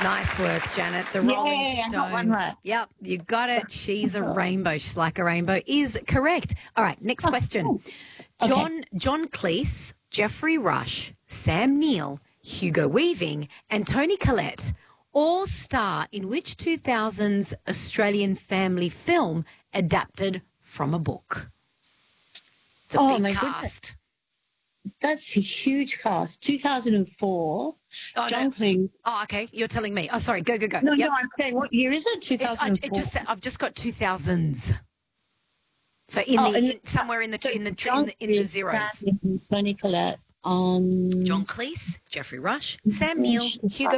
Nice work, Janet. The Rolling I Stones. got one right. Yep, you got it. She's a rainbow. She's like a rainbow is correct. All right, next question. Okay. John Cleese, Jeffrey Rush, Sam Neill, Hugo Weaving, and Toni Collette all star in which 2000s Australian family film adapted from a book? It's a Oh, big my cast. goodness. That's a huge cast. 2004. Oh, John no. Cleese. Oh, okay. You're telling me. Oh, sorry. Go. No, Yep. I'm saying, what year is it? 2004. I've just got 2000s. So somewhere in the zeros. Toni Collette. John Cleese, Jeffrey Rush, Sam Neill, Hugo